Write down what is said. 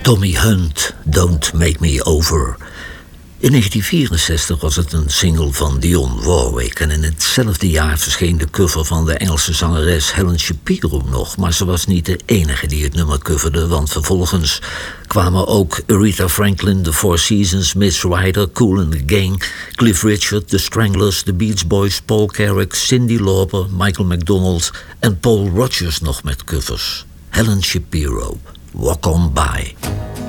Tommy Hunt, Don't Make Me Over. In 1964 was het een single van Dionne Warwick en in hetzelfde jaar verscheen de cover van de Engelse zangeres Helen Shapiro nog, maar ze was niet de enige die het nummer coverde, want vervolgens kwamen ook Aretha Franklin, The Four Seasons, Mitch Ryder, Kool and the Gang, Cliff Richard, The Stranglers, The Beach Boys, Paul Carrack, Cyndi Lauper, Michael McDonald en Paul Rodgers nog met covers. Helen Shapiro, Walk On By.